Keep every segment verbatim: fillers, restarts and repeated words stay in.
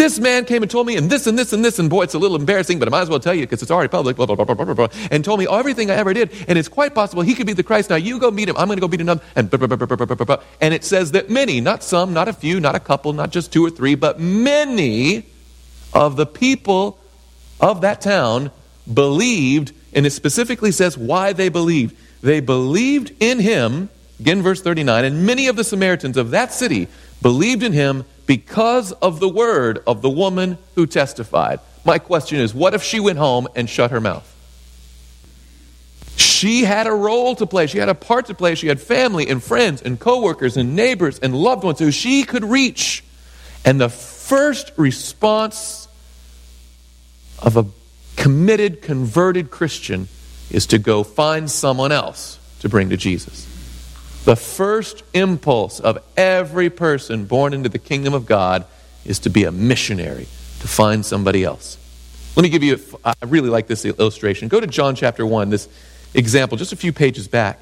this man came and told me and this and this and this, and boy, it's a little embarrassing, but I might as well tell you because it's already public, blah, blah, blah, blah, blah, blah, and told me everything I ever did, and it's quite possible he could be the Christ. Now you go meet him, I'm going to go meet another, and blah, blah, blah, blah, blah, blah, blah. And it says that many, not some, not a few, not a couple, not just two or three, but many of the people of that town believed, and it specifically says why they believed. They believed in him, again verse thirty-nine, and many of the Samaritans of that city believed in him because of the word of the woman who testified. My question is, what if she went home and shut her mouth? She had a role to play. She had a part to play. She had family and friends and coworkers and neighbors and loved ones who she could reach. And the first response of a committed, converted Christian is to go find someone else to bring to Jesus. The first impulse of every person born into the kingdom of God is to be a missionary, to find somebody else. Let me give you, a, I really like this illustration. Go to John chapter one, this example, just a few pages back.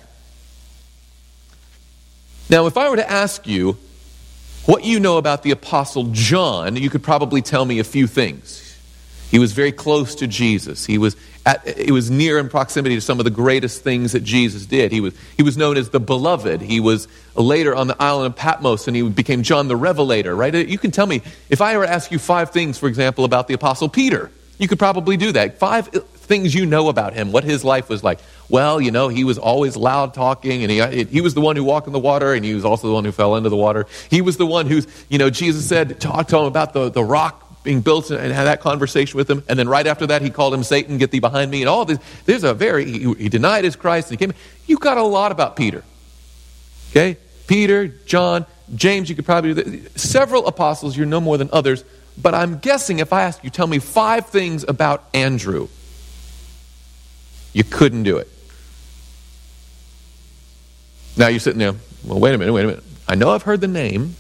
Now, if I were to ask you what you know about the Apostle John, you could probably tell me a few things. He was very close to Jesus. He was at, he was near in proximity to some of the greatest things that Jesus did. He was he was known as the Beloved. He was later on the island of Patmos, and he became John the Revelator, right? You can tell me, if I were to ask you five things, for example, about the Apostle Peter, you could probably do that. Five things you know about him, what his life was like. Well, you know, he was always loud talking, and he he was the one who walked in the water, and he was also the one who fell into the water. He was the one who's, you know, Jesus said, talk to him about the, the rock being built, and had that conversation with him. And then right after that, he called him Satan, get thee behind me, and all this. There's a very, he, he denied his Christ, and he came. You got a lot about Peter. Okay? Peter, John, James, you could probably do that. Several apostles, you know more than others. But I'm guessing if I ask you, tell me five things about Andrew, you couldn't do it. Now you're sitting there, well, wait a minute, wait a minute. I know I've heard the name.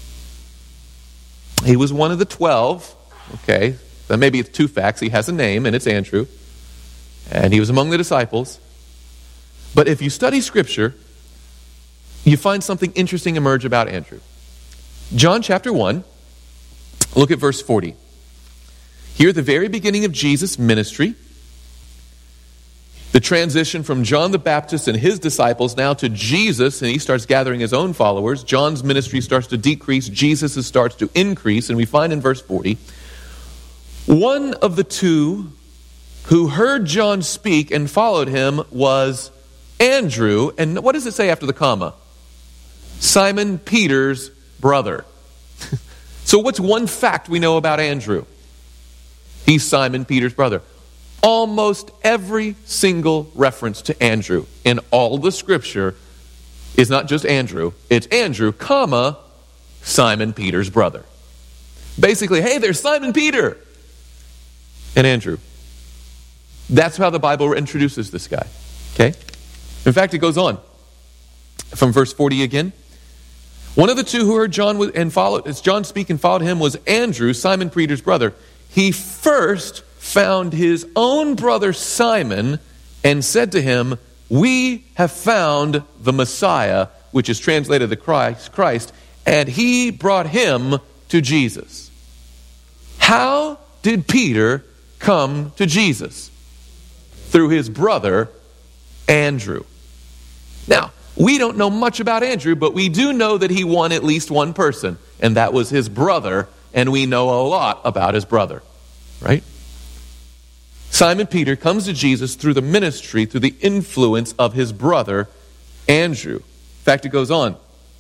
He was one of the twelve. Okay, then maybe it's two facts. He has a name, and it's Andrew. And he was among the disciples. But if you study Scripture, you find something interesting emerge about Andrew. John chapter one, look at verse forty. Here at the very beginning of Jesus' ministry, the transition from John the Baptist and his disciples now to Jesus, and he starts gathering his own followers. John's ministry starts to decrease. Jesus' starts to increase. And we find in verse forty, one of the two who heard John speak and followed him was Andrew. And what does it say after the comma? Simon Peter's brother. So what's one fact we know about Andrew? He's Simon Peter's brother. Almost every single reference to Andrew in all the Scripture is not just Andrew. It's Andrew, comma, Simon Peter's brother. Basically, hey, there's Simon Peter and Andrew. That's how the Bible introduces this guy. Okay? In fact, it goes on from verse forty again. One of the two who heard John and followed, as John speak and followed him, was Andrew, Simon Peter's brother. He first found his own brother Simon and said to him, we have found the Messiah, which is translated the Christ, Christ, and he brought him to Jesus. How did Peter come to Jesus? Through his brother Andrew. Now, we don't know much about Andrew, but we do know that he won at least one person, and that was his brother, and we know a lot about his brother, right? Simon Peter comes to Jesus through the ministry, through the influence of his brother, Andrew. In fact, it goes on.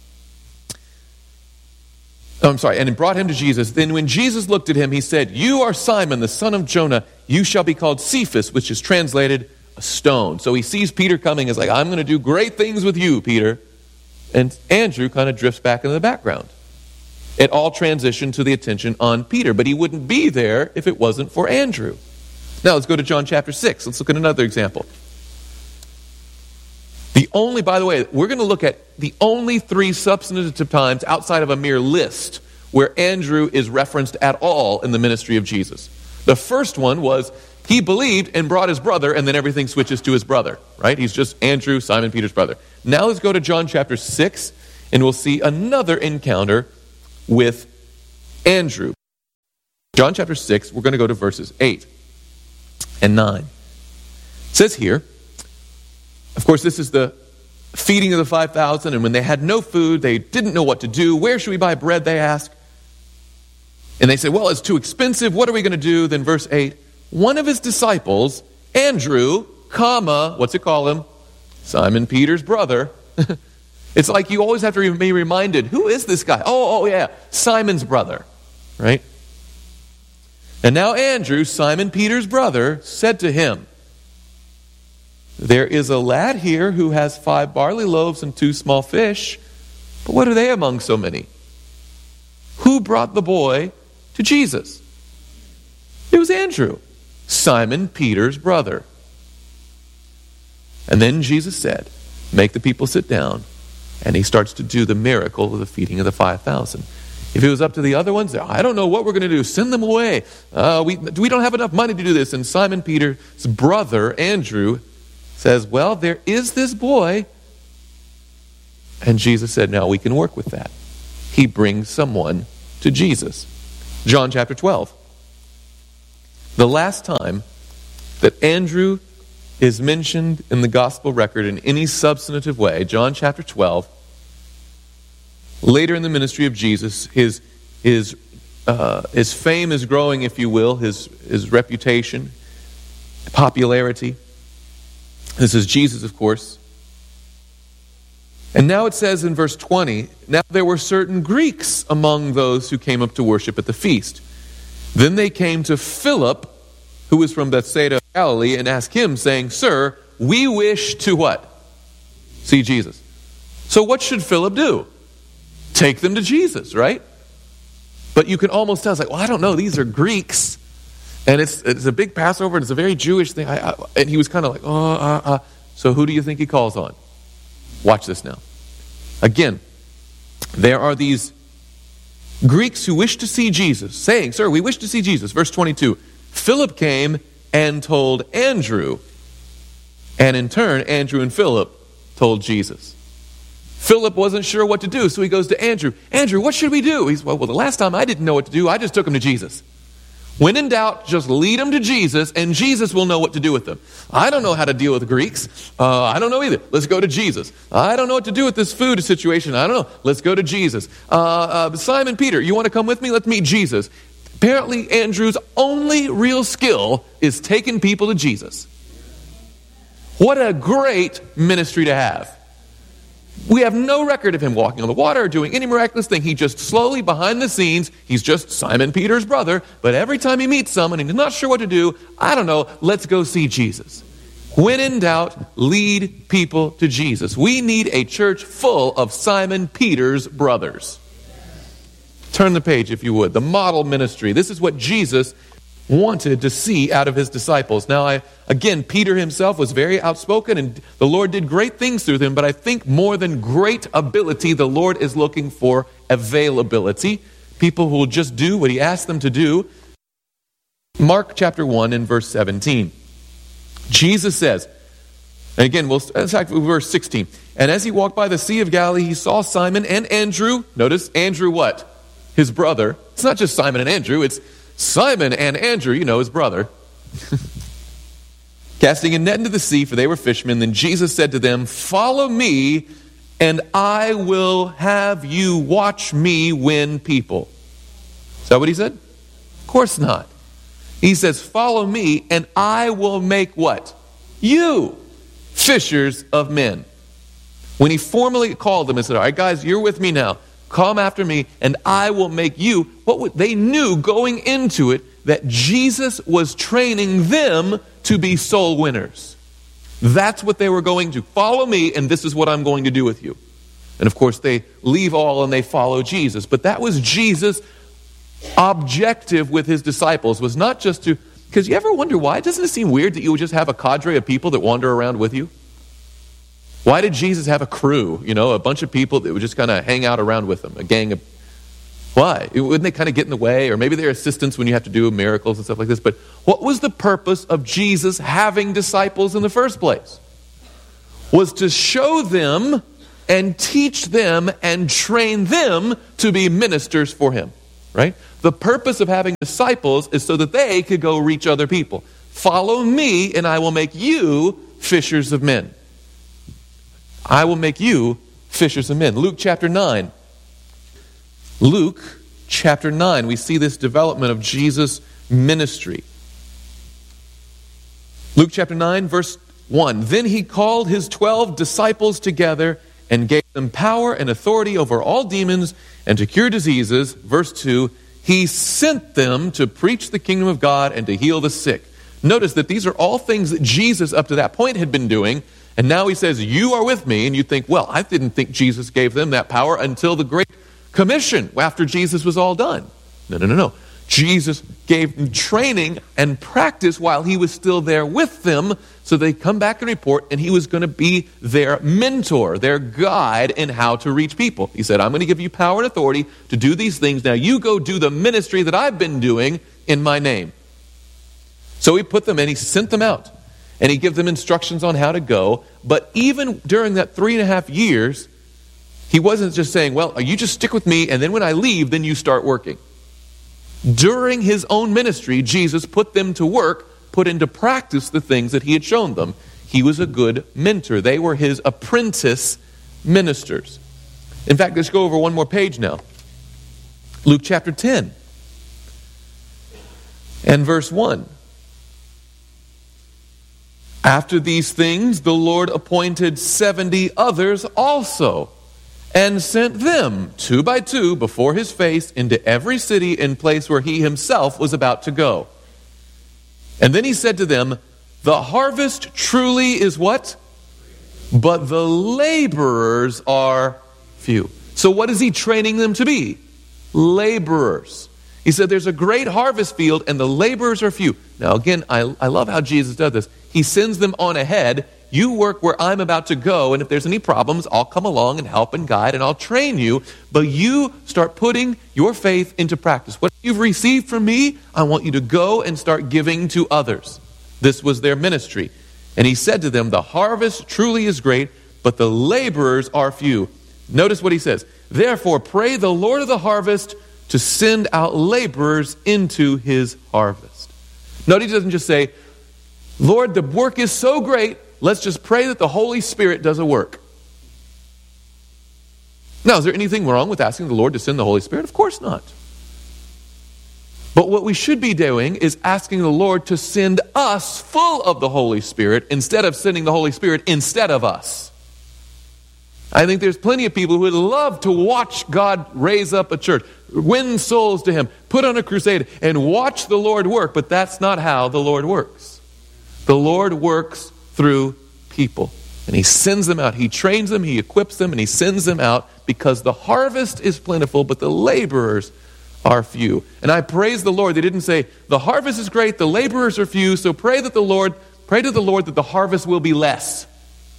Oh, I'm sorry, and it brought him to Jesus. Then when Jesus looked at him, he said, you are Simon, the son of Jonah. You shall be called Cephas, which is translated a stone. So he sees Peter coming. He's like, I'm going to do great things with you, Peter. And Andrew kind of drifts back into the background. It all transitioned to the attention on Peter, but he wouldn't be there if it wasn't for Andrew. Now let's go to John chapter six. Let's look at another example. The only, by the way, we're going to look at the only three substantive times outside of a mere list where Andrew is referenced at all in the ministry of Jesus. The first one was he believed and brought his brother, and then everything switches to his brother, right? He's just Andrew, Simon Peter's brother. Now let's go to John chapter six, and we'll see another encounter with Andrew. John chapter six, we're going to go to verses eight and nine. It says here, of course, this is the feeding of the five thousand, and when they had no food, they didn't know what to do. Where should we buy bread, they ask. And they said, well, it's too expensive. What are we going to do? Then verse eight, one of his disciples, Andrew, comma, what's it call him? Simon Peter's brother. It's like you always have to be reminded, who is this guy? Oh, oh yeah, Simon's brother, right? And now Andrew, Simon Peter's brother, said to him, there is a lad here who has five barley loaves and two small fish, but what are they among so many? Who brought the boy to Jesus? It was Andrew, Simon Peter's brother. And then Jesus said, make the people sit down. And he starts to do the miracle of the feeding of the five thousand. If it was up to the other ones, I don't know what we're going to do. Send them away. Uh, we, we don't have enough money to do this. And Simon Peter's brother, Andrew, says, well, there is this boy. And Jesus said, now we can work with that. He brings someone to Jesus. John chapter twelve. The last time that Andrew is mentioned in the gospel record in any substantive way, John chapter twelve, later in the ministry of Jesus, his his uh, his fame is growing, if you will, his his reputation, popularity. This is Jesus, of course. And now it says in verse twenty, now there were certain Greeks among those who came up to worship at the feast. Then they came to Philip, who was from Bethsaida of Galilee, and asked him, saying, sir, we wish to what? See Jesus. So what should Philip do? Take them to Jesus, right? But you can almost tell, it's like, well, I don't know, these are Greeks. And it's it's a big Passover, and it's a very Jewish thing. I, I, and he was kind of like, oh, uh, uh. So who do you think he calls on? Watch this now. Again, there are these Greeks who wish to see Jesus, saying, sir, we wish to see Jesus. Verse twenty-two, Philip came and told Andrew. And in turn, Andrew and Philip told Jesus. Philip wasn't sure what to do, so he goes to Andrew. Andrew, what should we do? He's, well, well, the last time I didn't know what to do, I just took him to Jesus. When in doubt, just lead them to Jesus, and Jesus will know what to do with them. I don't know how to deal with Greeks. Uh, I don't know either. Let's go to Jesus. I don't know what to do with this food situation. I don't know. Let's go to Jesus. Uh, uh, Simon Peter, you want to come with me? Let's meet Jesus. Apparently, Andrew's only real skill is taking people to Jesus. What a great ministry to have. We have no record of him walking on the water or doing any miraculous thing. He just slowly, behind the scenes, he's just Simon Peter's brother, but every time he meets someone and he's not sure what to do, I don't know, let's go see Jesus. When in doubt, lead people to Jesus. We need a church full of Simon Peter's brothers. Turn the page, if you would. The model ministry. This is what Jesus wanted to see out of his disciples. Now, I again, Peter himself was very outspoken, and the Lord did great things through him, but I think more than great ability, the Lord is looking for availability. People who will just do what he asked them to do. Mark chapter one and verse seventeen. Jesus says, and again, we'll, in fact, verse sixteen. And as he walked by the Sea of Galilee, he saw Simon and Andrew. Notice, Andrew what? His brother. It's not just Simon and Andrew, it's Simon and Andrew, you know, his brother. Casting a net into the sea, for they were fishermen. Then Jesus said to them, follow me, and I will have you watch me win people. Is that what he said? Of course not. He says, follow me, and I will make what? You fishers of men. When he formally called them and said, all right, guys, you're with me now. Come after me, and I will make you. What would, they knew going into it that Jesus was training them to be soul winners. That's what they were going to. Follow me, and this is what I'm going to do with you. And of course, they leave all and they follow Jesus. But that was Jesus' objective with his disciples, was not just to, because you ever wonder why? Doesn't it seem weird that you would just have a cadre of people that wander around with you? Why did Jesus have a crew, you know, a bunch of people that would just kind of hang out around with him, a gang of, why? Wouldn't they kind of get in the way? Or maybe they're assistants when you have to do miracles and stuff like this. But what was the purpose of Jesus having disciples in the first place? Was to show them and teach them and train them to be ministers for him, right? The purpose of having disciples is so that they could go reach other people. Follow me and I will make you fishers of men. I will make you fishers of men. Luke chapter nine. Luke chapter nine, we see this development of Jesus' ministry. Luke chapter nine, verse one. Then he called his twelve disciples together and gave them power and authority over all demons and to cure diseases. Verse two. He sent them to preach the kingdom of God and to heal the sick. Notice that these are all things that Jesus up to that point had been doing. And now he says, you are with me. And you think, well, I didn't think Jesus gave them that power until the Great Commission, after Jesus was all done. No, no, no, no. Jesus gave them training and practice while he was still there with them, so they come back and report, and he was going to be their mentor, their guide in how to reach people. He said, I'm going to give you power and authority to do these things. Now you go do the ministry that I've been doing in my name. So he put them in, he sent them out, and he gave them instructions on how to go. But even during that three and a half years, he wasn't just saying, well, you just stick with me, and then when I leave, then you start working. During his own ministry, Jesus put them to work, put into practice the things that he had shown them. He was a good mentor. They were his apprentice ministers. In fact, let's go over one more page now. Luke chapter ten and verse one. After these things, the Lord appointed seventy others also, and sent them, two by two, before his face, into every city and place where he himself was about to go. And then he said to them, the harvest truly is what? But the laborers are few. So what is he training them to be? Laborers. He said there's a great harvest field and the laborers are few. Now again, I, I love how Jesus does this. He sends them on ahead. You work where I'm about to go, and if there's any problems, I'll come along and help and guide, and I'll train you. But you start putting your faith into practice. What you've received from me, I want you to go and start giving to others. This was their ministry. And he said to them, the harvest truly is great, but the laborers are few. Notice what he says. Therefore, pray the Lord of the harvest to send out laborers into his harvest. Notice he doesn't just say, Lord, the work is so great, let's just pray that the Holy Spirit does a work. Now, is there anything wrong with asking the Lord to send the Holy Spirit? Of course not. But what we should be doing is asking the Lord to send us full of the Holy Spirit instead of sending the Holy Spirit instead of us. I think there's plenty of people who would love to watch God raise up a church, win souls to him, put on a crusade, and watch the Lord work, but that's not how the Lord works. The Lord works through people. And he sends them out. He trains them, he equips them, and he sends them out because the harvest is plentiful, but the laborers are few. And I praise the Lord. They didn't say, the harvest is great, the laborers are few, so pray that the Lord, pray to the Lord that the harvest will be less.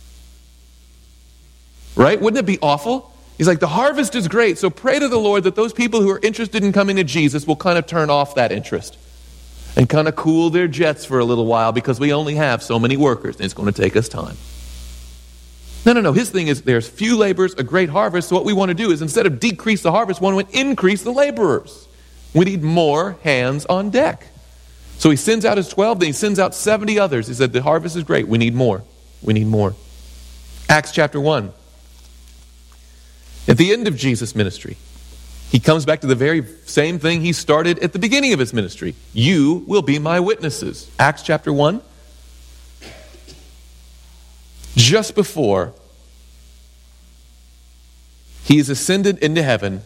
Right? Wouldn't it be awful? He's like, the harvest is great, so pray to the Lord that those people who are interested in coming to Jesus will kind of turn off that interest and kind of cool their jets for a little while because we only have so many workers and it's going to take us time. No, no, no. His thing is there's few laborers, a great harvest. So what we want to do is instead of decrease the harvest, we want to increase the laborers. We need more hands on deck. So he sends out his twelve, then he sends out seventy others. He said the harvest is great. We need more. We need more. Acts chapter one. At the end of Jesus' ministry, he comes back to the very same thing he started at the beginning of his ministry. You will be my witnesses. Acts chapter one. Just before he is ascended into heaven,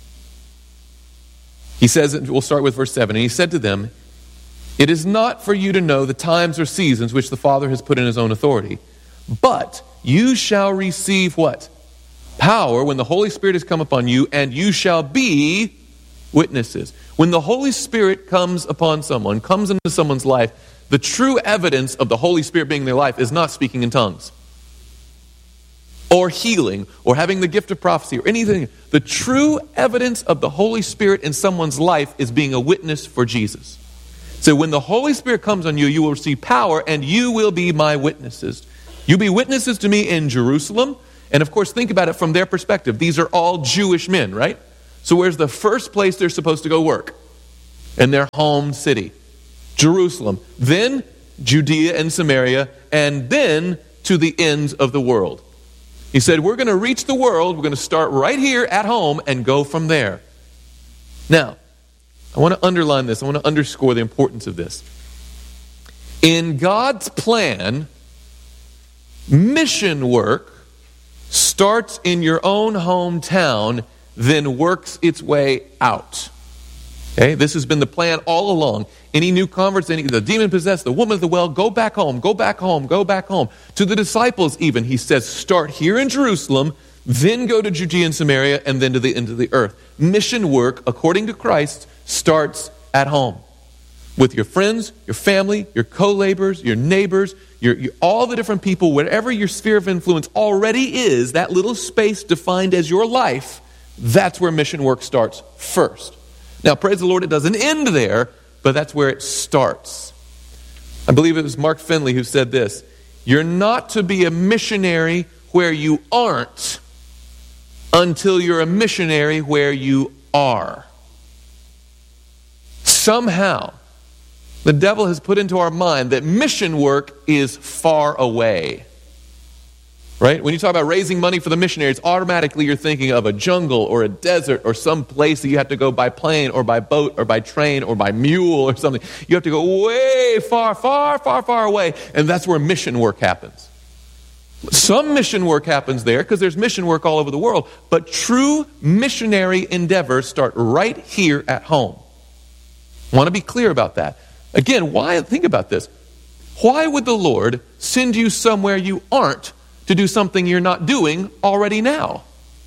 he says, we'll start with verse seven, and he said to them, it is not for you to know the times or seasons which the Father has put in his own authority, but you shall receive what? Power when the Holy Spirit has come upon you, and you shall be witnesses. When the Holy Spirit comes upon someone, comes into someone's life, the true evidence of the Holy Spirit being in their life is not speaking in tongues or healing or having the gift of prophecy or anything. The true evidence of the Holy Spirit in someone's life is being a witness for Jesus. So when the Holy Spirit comes on you, you will receive power and you will be my witnesses. You'll be witnesses to me in Jerusalem. And of course, think about it from their perspective. These are all Jewish men, right? So where's the first place they're supposed to go work? in their home city, Jerusalem, then Judea and Samaria, and then to the ends of the world. He said, we're going to reach the world, we're going to start right here at home and go from there. Now, I want to underline this, I want to underscore the importance of this. In God's plan, mission work starts in your own hometown, then works its way out. Okay, this has been the plan all along. Any new converts, any the demon-possessed, the woman of the well, go back home, go back home, go back home. To the disciples even, he says, start here in Jerusalem, then go to Judea and Samaria, and then to the end of the earth. Mission work, according to Christ, starts at home. With your friends, your family, your co-laborers, your neighbors, your, your, all the different people, whatever your sphere of influence already is, that little space defined as your life, that's where mission work starts first. Now, praise the Lord, it doesn't end there, but that's where it starts. I believe it was Mark Finley who said this: you're not to be a missionary where you aren't until you're a missionary where you are. Somehow, the devil has put into our mind that mission work is far away. Right? When you talk about raising money for the missionaries, automatically you're thinking of a jungle or a desert or some place that you have to go by plane or by boat or by train or by mule or something. You have to go way far, far, far, far away, and that's where mission work happens. Some mission work happens there because there's mission work all over the world, but true missionary endeavors start right here at home. I want to be clear about that. Again, why? Think about this. Why would the Lord send you somewhere you aren't to do something you're not doing already now?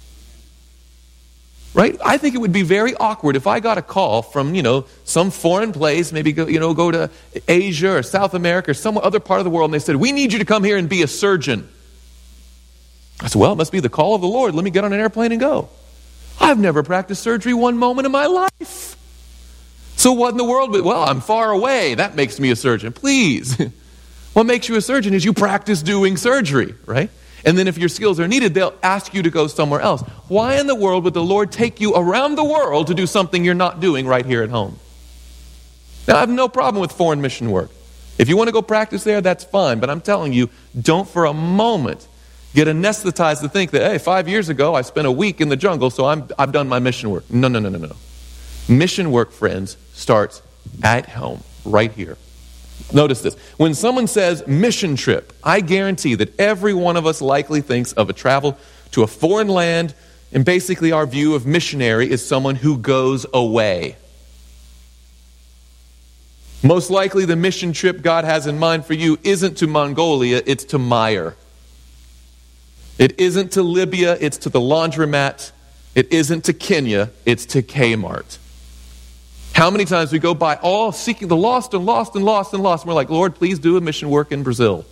Right? I think it would be very awkward if I got a call from, you know, some foreign place, maybe go, you know, go to Asia or South America or some other part of the world, and they said, we need you to come here and be a surgeon. I said, well, it must be the call of the Lord. Let me get on an airplane and go. I've never practiced surgery one moment in my life. So what in the world? Well, I'm far away. That makes me a surgeon. Please. What makes you a surgeon is you practice doing surgery, right? And then if your skills are needed, they'll ask you to go somewhere else. Why in the world would the Lord take you around the world to do something you're not doing right here at home? Now, I have no problem with foreign mission work. If you want to go practice there, that's fine. But I'm telling you, don't for a moment get anesthetized to think that, hey, five years ago I spent a week in the jungle, so I'm, I've done my mission work. No, no, no, no, no. Mission work, friends, starts at home, right here. Notice this. When someone says mission trip, I guarantee that every one of us likely thinks of a travel to a foreign land, and basically our view of missionary is someone who goes away. Most likely the mission trip God has in mind for you isn't to Mongolia, it's to Meijer. It isn't to Libya, it's to the laundromat. It isn't to Kenya, it's to Kmart. How many times we go by all seeking the lost and lost and lost and lost, and we're like, Lord, please do a mission work in Brazil.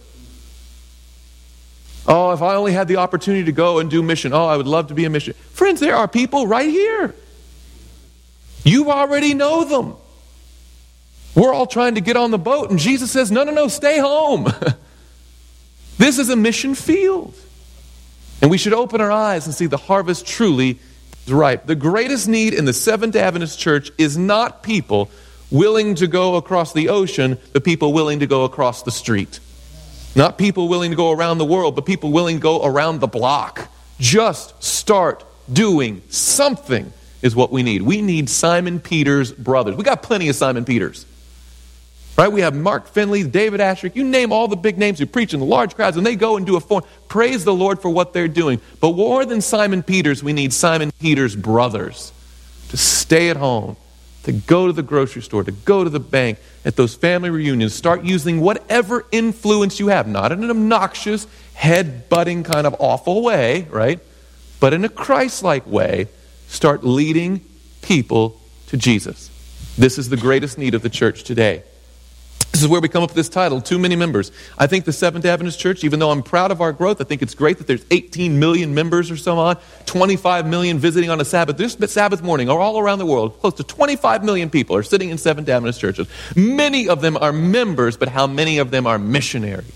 Oh, if I only had the opportunity to go and do mission. Oh, I would love to be a mission. Friends, there are people right here. You already know them. We're all trying to get on the boat, and Jesus says, no, no, no, stay home. This is a mission field. And we should open our eyes and see the harvest truly is ripe. The greatest need in the Seventh-day Adventist Church is not people willing to go across the ocean, but people willing to go across the street. Not people willing to go around the world, but people willing to go around the block. Just start doing something is what we need. We need Simon Peter's brothers. We got plenty of Simon Peters. Right? We have Mark Finley, David Asherick, you name all the big names who preach in the large crowds, and they go and do a form. Praise the Lord for what they're doing. But more than Simon Peter's, we need Simon Peter's brothers to stay at home, to go to the grocery store, to go to the bank, at those family reunions. Start using whatever influence you have, not in an obnoxious, head-butting kind of awful way, right? But in a Christ-like way, start leading people to Jesus. This is the greatest need of the church today. This is where we come up with this title, Too Many Members. I think the Seventh-day Adventist Church, even though I'm proud of our growth, I think it's great that there's eighteen million members or so on, twenty-five million visiting on a Sabbath. This Sabbath morning, or all around the world, close to twenty-five million people are sitting in Seventh-day Adventist churches. Many of them are members, but how many of them are missionaries?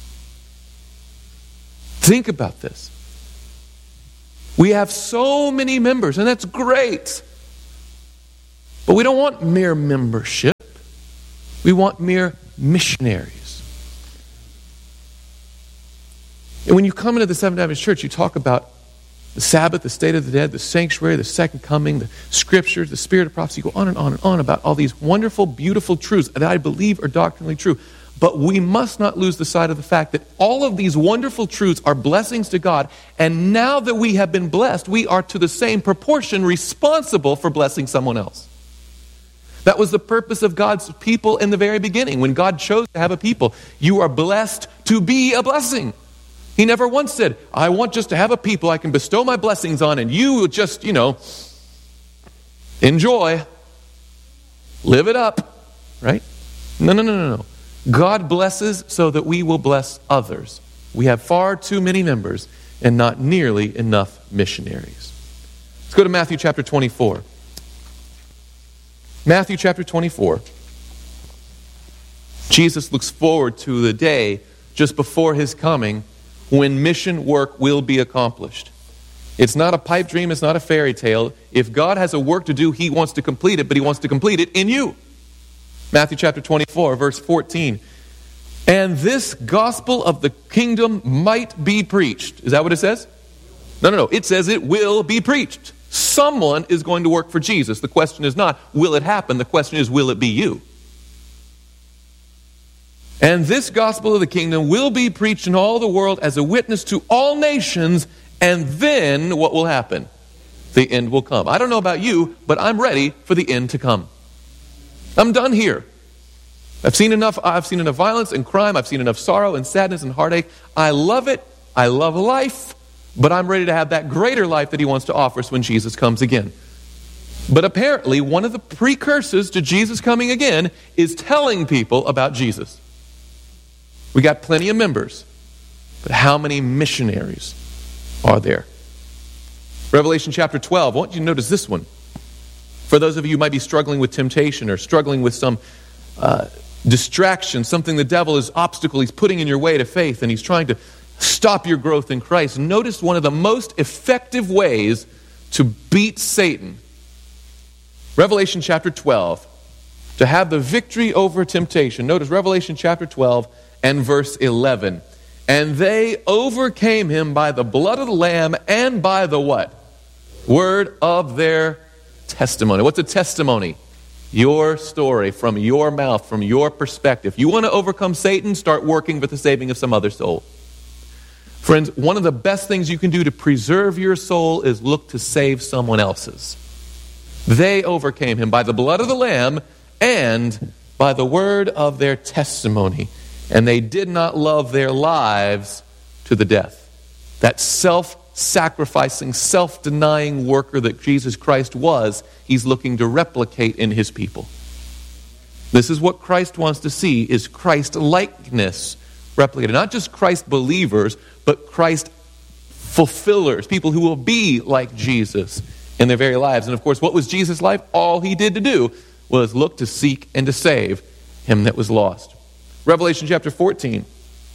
Think about this. We have so many members, and that's great. But we don't want mere membership. We want mere missionaries. And when you come into the Seventh-day Adventist Church, you talk about the Sabbath, the state of the dead, the sanctuary, the second coming, the scriptures, the spirit of prophecy. You go on and on and on about all these wonderful, beautiful truths that I believe are doctrinally true. But we must not lose the sight of the fact that all of these wonderful truths are blessings to God. And now that we have been blessed, we are to the same proportion responsible for blessing someone else. That was the purpose of God's people in the very beginning. When God chose to have a people, you are blessed to be a blessing. He never once said, I want just to have a people I can bestow my blessings on, and you will just, you know, enjoy, live it up, right? No, no, no, no, no. God blesses so that we will bless others. We have far too many members and not nearly enough missionaries. Let's go to Matthew chapter twenty-four. Matthew chapter twenty-four. Jesus looks forward to the day just before his coming when mission work will be accomplished. It's not a pipe dream, it's not a fairy tale. If God has a work to do, he wants to complete it, but he wants to complete it in you. Matthew chapter twenty-four, verse fourteen. And this gospel of the kingdom might be preached. Is that what it says? No, no, no. It says it will be preached. Someone is going to work for Jesus. The question is not, will it happen? The question is, will it be you? And this gospel of the kingdom will be preached in all the world as a witness to all nations, and then what will happen? The end will come. I don't know about you, but I'm ready for the end to come. I'm done here. I've seen enough, I've seen enough violence and crime. I've seen enough sorrow and sadness and heartache. I love it. I love life. But I'm ready to have that greater life that he wants to offer us when Jesus comes again. But apparently, one of the precursors to Jesus coming again is telling people about Jesus. We got plenty of members, but how many missionaries are there? Revelation chapter twelve. I want you to notice this one. For those of you who might be struggling with temptation or struggling with some uh, distraction, something the devil is obstacle he's putting in your way to faith, and he's trying to stop your growth in Christ. Notice one of the most effective ways to beat Satan. Revelation chapter twelve. To have the victory over temptation. Notice Revelation chapter twelve and verse eleven. And they overcame him by the blood of the Lamb and by the what? Word of their testimony. What's a testimony? Your story from your mouth, from your perspective. You want to overcome Satan? Start working for the saving of some other soul. Friends, one of the best things you can do to preserve your soul is look to save someone else's. They overcame him by the blood of the Lamb and by the word of their testimony. And they did not love their lives to the death. That self-sacrificing, self-denying worker that Jesus Christ was, he's looking to replicate in his people. This is what Christ wants to see, is Christ-likeness replicated. Not just Christ believers, but Christ fulfillers, people who will be like Jesus in their very lives. And of course, what was Jesus' life? All he did to do was look to seek and to save him that was lost. Revelation chapter fourteen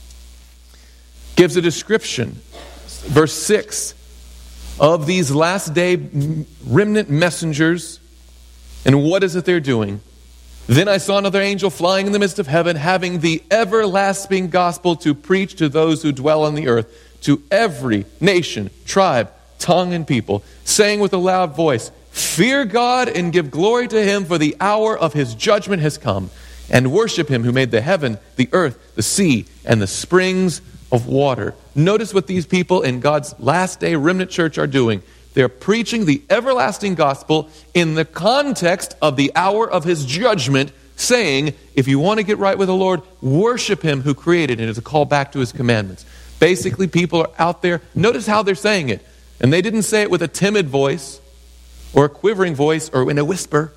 gives a description, verse six, of these last day remnant messengers. And what is it they're doing? Then I saw another angel flying in the midst of heaven, having the everlasting gospel to preach to those who dwell on the earth, to every nation, tribe, tongue, and people, saying with a loud voice, fear God and give glory to him, for the hour of his judgment has come. And worship him who made the heaven, the earth, the sea, and the springs of water. Notice what these people in God's last day remnant church are doing. They're preaching the everlasting gospel in the context of the hour of his judgment, saying, if you want to get right with the Lord, worship him who created, and it's a call back to his commandments. Basically, people are out there. Notice how they're saying it. And they didn't say it with a timid voice or a quivering voice or in a whisper.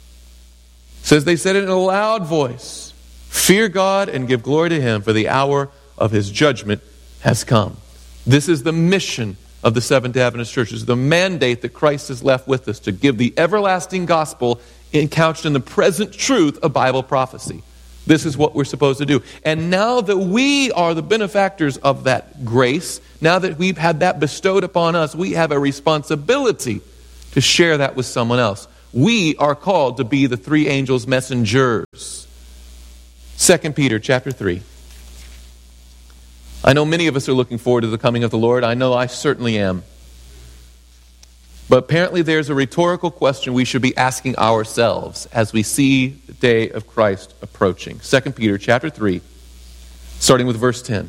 It says they said it in a loud voice. Fear God and give glory to him, for the hour of his judgment has come. This is the mission of the Seventh-day Adventist Church. It's the mandate that Christ has left with us to give the everlasting gospel couched in the present truth of Bible prophecy. This is what we're supposed to do. And now that we are the benefactors of that grace, now that we've had that bestowed upon us, we have a responsibility to share that with someone else. We are called to be the three angels' messengers. Second Peter chapter three. I know many of us are looking forward to the coming of the Lord. I know I certainly am. But apparently there's a rhetorical question we should be asking ourselves as we see the day of Christ approaching. Second Peter chapter three, starting with verse ten.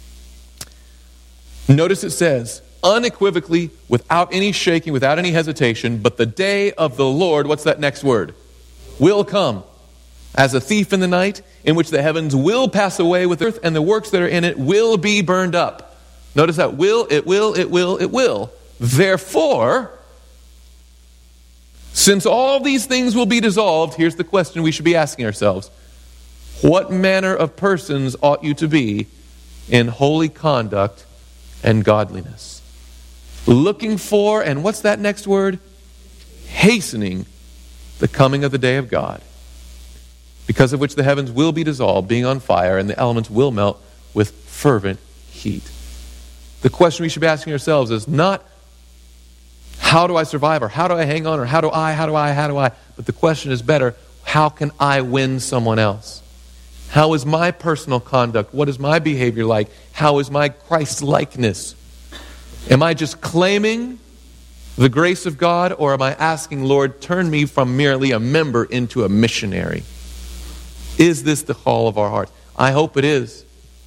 Notice it says, unequivocally, without any shaking, without any hesitation, but the day of the Lord, what's that next word? Will come. As a thief in the night, in which the heavens will pass away with earth, and the works that are in it will be burned up. Notice that will, it will, it will, it will. Therefore, since all these things will be dissolved, here's the question we should be asking ourselves. What manner of persons ought you to be in holy conduct and godliness? Looking for, and what's that next word? Hastening the coming of the day of God, because of which the heavens will be dissolved, being on fire, and the elements will melt with fervent heat. The question we should be asking ourselves is not, how do I survive, or how do I hang on, or how do I, how do I, how do I? But the question is better, how can I win someone else? How is my personal conduct? What is my behavior like? How is my Christ-likeness? Am I just claiming the grace of God, or am I asking, Lord, turn me from merely a member into a missionary? Is this the call of our heart? I hope it is.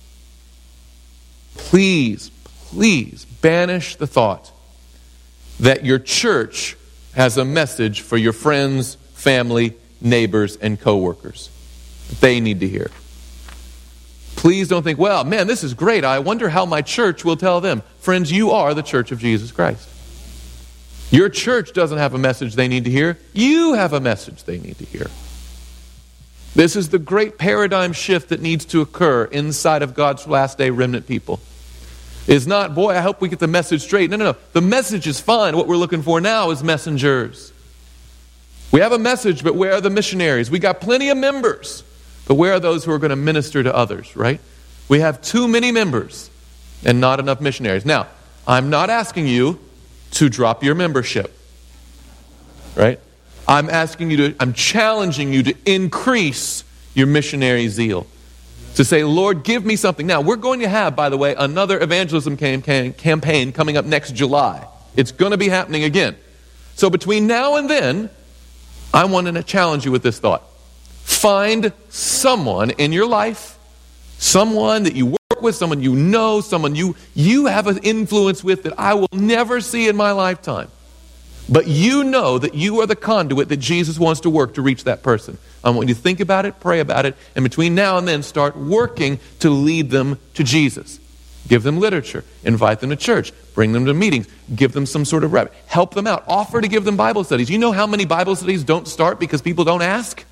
Please, please banish the thought that your church has a message for your friends, family, neighbors, and co-workers that they need to hear. Please don't think, well, man, this is great. I wonder how my church will tell them. Friends, you are the church of Jesus Christ. Your church doesn't have a message they need to hear. You have a message they need to hear. This is the great paradigm shift that needs to occur inside of God's last day remnant people. It's not, boy, I hope we get the message straight. No, no, no. The message is fine. What we're looking for now is messengers. We have a message, but where are the missionaries? We got plenty of members, but where are those who are going to minister to others, right? We have too many members and not enough missionaries. Now, I'm not asking you to drop your membership, right? I'm asking you to, I'm challenging you to increase your missionary zeal. To say, Lord, give me something. Now, we're going to have, by the way, another evangelism cam- cam- campaign coming up next July. It's going to be happening again. So between now and then, I want to challenge you with this thought. Find someone in your life, someone that you work with, someone you know, someone you, you have an influence with that I will never see in my lifetime. But you know that you are the conduit that Jesus wants to work to reach that person. I want you to think about it, pray about it, and between now and then start working to lead them to Jesus. Give them literature, invite them to church, bring them to meetings, give them some sort of rep, help them out, offer to give them Bible studies. You know how many Bible studies don't start because people don't ask?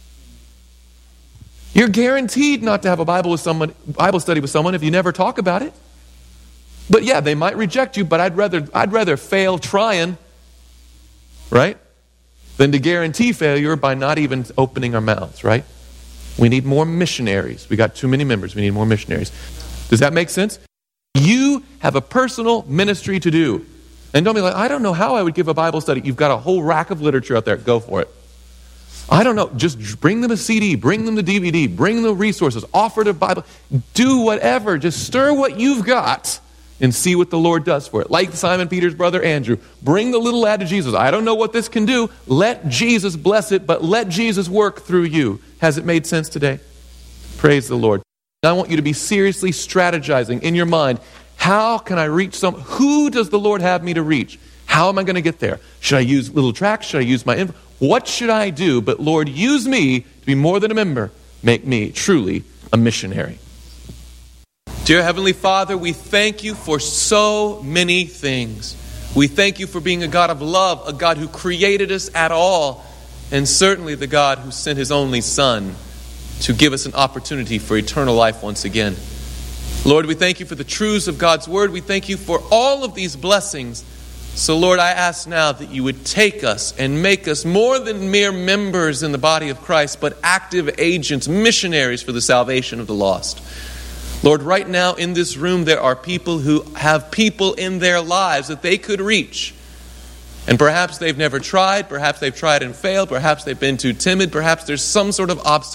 You're guaranteed not to have a Bible with someone, Bible study with someone if you never talk about it. But yeah, they might reject you, but I'd rather I'd rather fail trying, right? Than to guarantee failure by not even opening our mouths, right? We need more missionaries. We got too many members. We need more missionaries. Does that make sense? You have a personal ministry to do. And don't be like, I don't know how I would give a Bible study. You've got a whole rack of literature out there. Go for it. I don't know. Just bring them a C D. Bring them the D V D. Bring them resources. Offer to Bible. Do whatever. Just stir what you've got and see what the Lord does for it. Like Simon Peter's brother Andrew. Bring the little lad to Jesus. I don't know what this can do. Let Jesus bless it, but let Jesus work through you. Has it made sense today? Praise the Lord. I want you to be seriously strategizing in your mind. How can I reach some? Who does the Lord have me to reach? How am I going to get there? Should I use little tracts? Should I use my info? What should I do? But Lord, use me to be more than a member. Make me truly a missionary. Dear Heavenly Father, we thank you for so many things. We thank you for being a God of love, a God who created us at all, and certainly the God who sent his only Son to give us an opportunity for eternal life once again. Lord, we thank you for the truths of God's Word. We thank you for all of these blessings. So Lord, I ask now that you would take us and make us more than mere members in the body of Christ, but active agents, missionaries for the salvation of the lost. Lord, right now in this room there are people who have people in their lives that they could reach And perhaps they've never tried, perhaps they've tried and failed, perhaps they've been too timid, perhaps there's some sort of obstacle